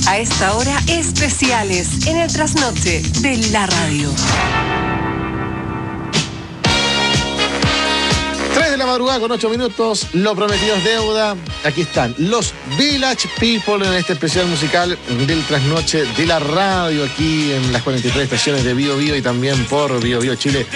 A esta hora, especiales en el trasnoche de la radio. 3 de la madrugada con 8 minutos, lo prometido es deuda. Aquí están los Village People en este especial musical del trasnoche de la radio, aquí en las 43 estaciones de Bio Bio y también por biobiochile.cl.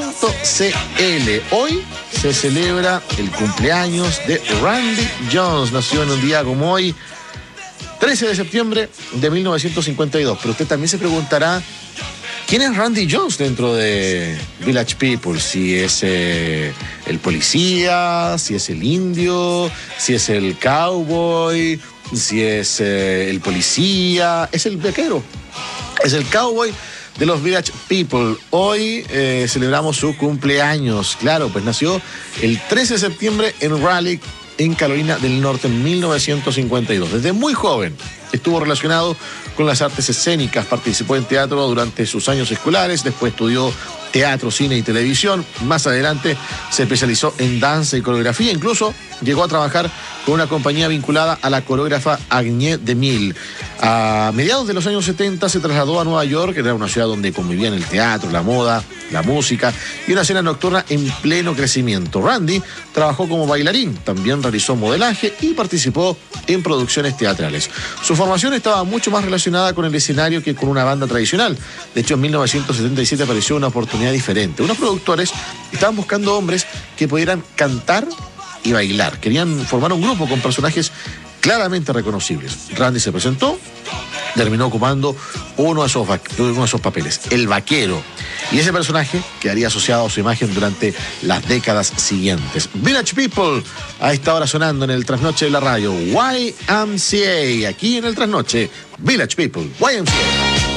Hoy se celebra el cumpleaños de Randy Jones. Nació en un día como hoy, 13 de septiembre de 1952. Pero usted también se preguntará, ¿quién es Randy Jones dentro de Village People? Si es el policía, si es el indio, si es el cowboy, si es el policía, es el vaquero, es el cowboy de los Village People. Hoy celebramos su cumpleaños. Claro, pues nació el 13 de septiembre en Raleigh, en Carolina del Norte, en 1952. Desde muy joven estuvo relacionado con las artes escénicas, participó en teatro durante sus años escolares, después estudió teatro, cine y televisión. Más adelante se especializó en danza y coreografía, incluso llegó a trabajar con una compañía vinculada a la coreógrafa Agnès Demille. A mediados de los años 70 se trasladó a Nueva York, que era una ciudad donde convivían el teatro, la moda, la música y una escena nocturna en pleno crecimiento. Randy trabajó como bailarín, también realizó modelaje y participó en producciones teatrales. Su formación estaba mucho más relacionada con el escenario que con una banda tradicional. De hecho, en 1977 apareció una oportunidad diferente. Unos productores estaban buscando hombres que pudieran cantar y bailar. Querían formar un grupo con personajes claramente reconocibles. Randy se presentó, terminó ocupando uno de esos papeles, el vaquero. Y ese personaje quedaría asociado a su imagen durante las décadas siguientes. Village People, a esta hora sonando en el trasnoche de la radio. YMCA, aquí en el trasnoche. Village People, YMCA.